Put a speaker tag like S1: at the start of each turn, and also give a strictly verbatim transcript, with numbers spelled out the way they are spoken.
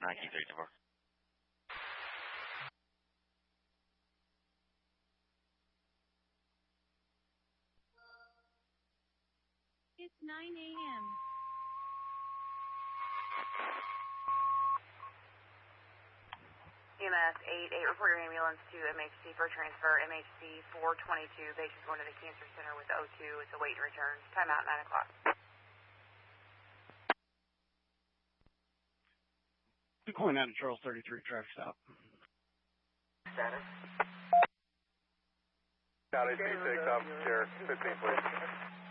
S1: nine Q three four.
S2: It's nine A M
S3: E M S eight eight, report your ambulance to M H C for transfer. M H C four twenty-two, patient's going to the cancer center with O two. It's a wait and return. Time out nine o'clock.
S4: Calling out of Charles thirty-three, traffic stop.
S3: Status.
S5: County C six, officer chair, fifteen, please.